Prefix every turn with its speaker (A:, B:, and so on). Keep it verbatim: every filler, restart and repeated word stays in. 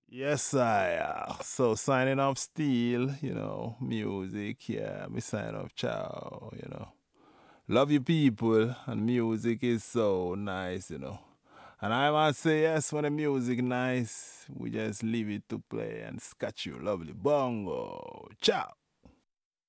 A: Yes, I. Uh, so signing off, Steel. You know, music. Yeah, me sign off. Ciao. You know, love you people, and music is so nice. You know, and I must say yes when the music nice. We just leave it to play and scratch you, lovely bongo. Ciao.